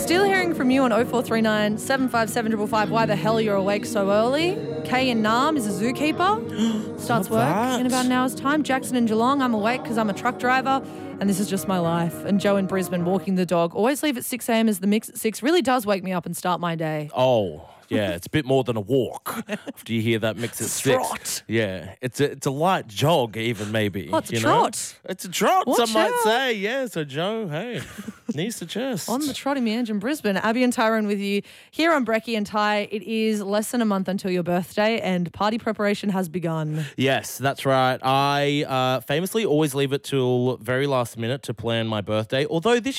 Still hearing from you on 0439 757 555 why the hell you're awake so early. Kay in Nam is a zookeeper. Starts work in about an hour's time. Jackson in Geelong, I'm awake because I'm a truck driver and this is just my life. And Joe in Brisbane, walking the dog. Always leave at 6 a.m. as the mix at 6 really does wake me up and start my day. Oh, yeah, it's a bit more than a walk after you hear that mix at 6. Trot. Yeah, it's a light jog even maybe. Oh, it's a you trot. Know? It's a trot, Watch some might out. say. Yeah, so Joe, hey, knees to chest. On the trot in Meange in Brisbane. Abby and Tyrone with you here on Brecky and Ty. It is less than a month until your birthday and party preparation has begun. Yes, that's right. I famously always leave it till very last minute to plan my birthday, although this